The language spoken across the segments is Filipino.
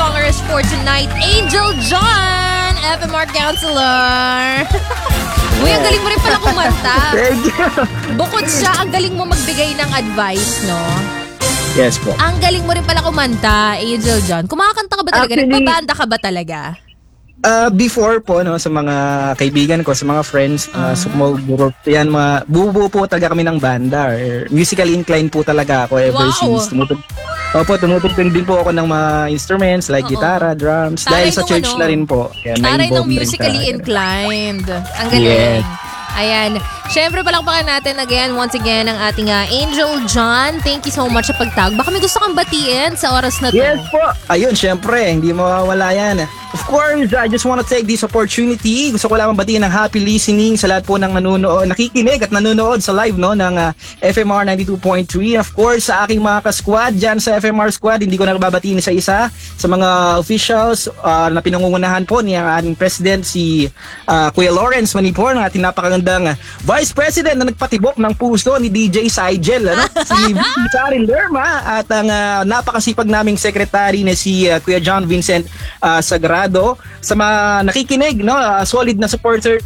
songers for tonight, Angel John, FMR Counselor. Uy, ang galing mo rin pala kumanta. Thank you. Bukod sa ang galing mo magbigay ng advice, no? Yes po. Ang galing mo rin pala kumanta, Angel John. Kumakanta ka ba talaga? Actually, Nagbabanda ka ba talaga? Before po, no, sa mga kaibigan ko, sa mga friends, small group, yan, bubuo po talaga kami ng banda. Musically inclined po talaga ako ever since. Tumutugtog din po ako ng mga instruments like gitara, drums. Taray dahil sa church na rin po. Yan, taray ng na-involve rin musically sa- inclined. Ang galing. Yes. Ayan. Siyempre, palakpakan natin again, once again, ang ating Angel John. Thank you so much sa pagtawag. Baka may gusto kang batiin sa oras na to. Yes po. Ayun, syempre, hindi mawawala yan. Of course, I just want to take this opportunity. Gusto ko lamang batiin ng happy listening sa lahat po ng nakikinig at nanonood sa live no ng FMR 92.3. Of course, sa aking mga ka-squad dyan sa FMR Squad, hindi ko na babatiin isa-isa. Sa mga officials na pinangungunahan po ni ang ating president, si Kuya Lawrence Manipur, ng ating napakagandang Vice President na nagpatibok ng puso ni DJ Sigel, si Charin Lerma, at ang napakasipag naming secretary na si Kuya John Vincent Sagrado. Sa mga nakikinig, no, solid na supporters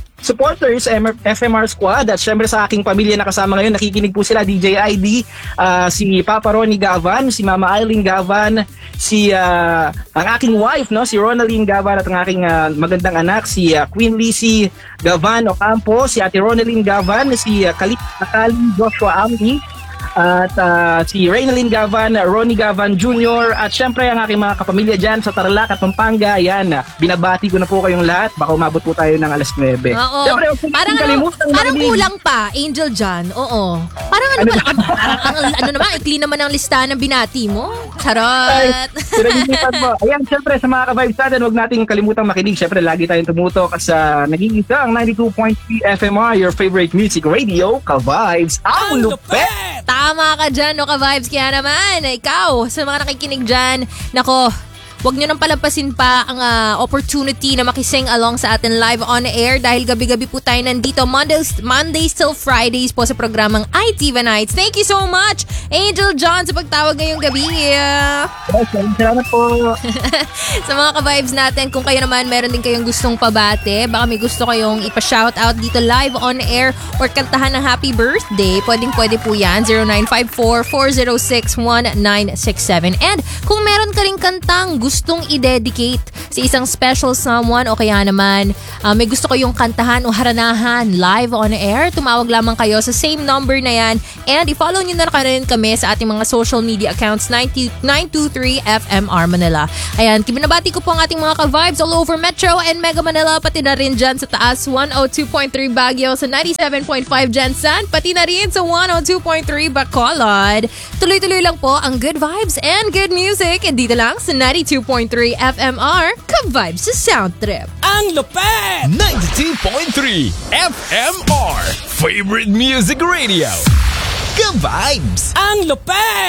FMR Squad, at syempre sa aking pamilya na kasama ngayon, nakikinig po sila, DJ ID, si Papa Ronnie Gavan, si Mama Eileen Gavan, si ang aking wife, no, si Ronaline Gavan, at ang aking magandang anak, si Queen Lizzie Gavan Ocampo, si Ate Ronaline Gavan, si Kali Joshua Amli, at si Reynalyn Gavan, Ronnie Gavan Jr., at syempre ang aking mga kapamilya dyan sa Tarlac at Pampanga. Yan, binabati ko na po kayong lahat. Baka umabot po tayo ng alas 9. Oo. Syempre, Parang kulang pa, Angel John. Oo. Parang ano naman, ikli naman ang listahan ng binati mo. Charot. Pinag-isipan mo. Ayan, syempre sa mga ka-vibes natin, huwag nating kalimutang makinig. Syempre, lagi tayong tumutok sa nag-iisa ang 92.3 FMR, your favorite music radio, ka-vibes. Ang lupet! Tama ka dyan, no, ka-vibes. Kaya naman, ikaw, sa mga nakikinig dyan, nako, huwag nyo nang palampasin pa ang opportunity na makising along sa atin live on air dahil gabi-gabi po tayo nandito Mondays till Fridays po sa programang ITV Nights. Thank you so much, Angel John, sa pagtawag ngayong gabi. Salamat po. Sa mga ka-vibes natin, kung kayo naman meron din kayong gustong pabate, baka may gusto kayong ipa-shoutout dito live on air or kantahan ng happy birthday, pwede po yan, 0954-406-1967. And kung meron ka rin kantang gustong i-dedicate sa isang special someone o kaya naman may gusto kayong kantahan o haranahan live on air, tumawag lamang kayo sa same number na yan and i-follow nyo na rin kami sa ating mga social media accounts 923 FMR Manila. Ayan, binabati ko po ang ating mga ka-vibes all over Metro and Mega Manila, pati na rin dyan sa taas 102.3 Baguio, sa 97.5 Jensen, pati na rin sa 102.3 Bacolod. Tuloy-tuloy lang po ang good vibes and good music dito lang sa 92.3 FMR, ka-vibes sa Sound Trip. Ang lupet! 92.3 FMR, favorite music radio. Ka-vibes! Ang lupet!